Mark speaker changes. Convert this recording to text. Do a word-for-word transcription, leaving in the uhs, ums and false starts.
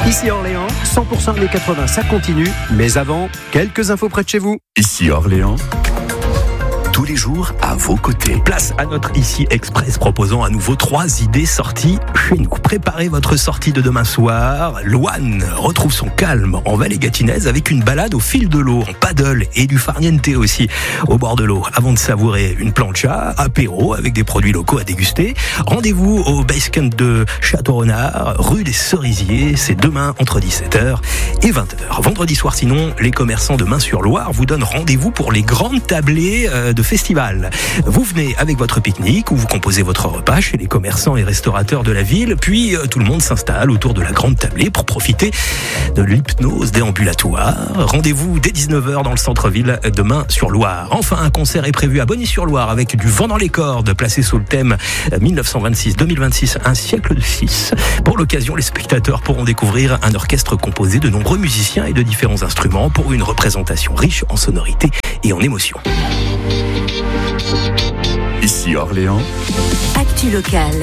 Speaker 1: Ici Orléans, cent pour cent années quatre-vingts, ça continue. Mais avant, quelques infos près de chez vous.
Speaker 2: Ici Orléans, tous les jours à vos côtés.
Speaker 3: Place à notre Ici Express proposant à nouveau trois idées sorties chez nous. Préparez votre sortie de demain soir. Louane retrouve son calme en vallée gatinaise avec une balade au fil de l'eau, en paddle et du farniente aussi au bord de l'eau. Avant de savourer une plancha, apéro avec des produits locaux à déguster. Rendez-vous au Basecamp de Château-Renard, rue des Cerisiers. C'est demain entre dix-sept heures et vingt heures. Vendredi soir sinon, les commerçants de Main-sur-Loire vous donnent rendez-vous pour les grandes tablées de festival. Vous venez avec votre pique-nique ou vous composez votre repas chez les commerçants et restaurateurs de la ville, puis euh, tout le monde s'installe autour de la grande tablée pour profiter de l'hypnose déambulatoire. Rendez-vous dès dix-neuf heures dans le centre-ville de Main-sur-Loire. Enfin, un concert est prévu à Bonny-sur-Loire avec du vent dans les cordes, placé sous le thème dix-neuf cent vingt-six deux mille vingt-six, un siècle de six. Pour l'occasion, les spectateurs pourront découvrir un orchestre composé de nombreux musiciens et de différents instruments pour une représentation riche en sonorités et en émotions.
Speaker 2: Ici Orléans,
Speaker 4: Actu locale.